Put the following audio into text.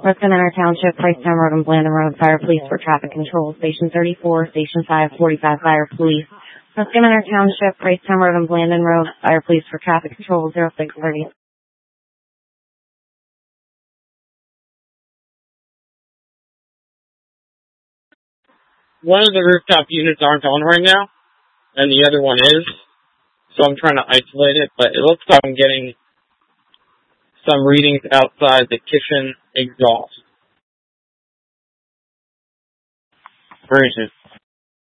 West Manor Township, Pricetown Road and Blandon Road, Fire Police for traffic control. Station 34, Station 545, Fire Police. West Manor Township, Pricetown Road and Blandon Road, Fire Police for traffic control. 0630. One of the rooftop units aren't on right now, and the other one is, so I'm trying to isolate it, but it looks like I'm getting some readings outside the kitchen exhaust. Where is it?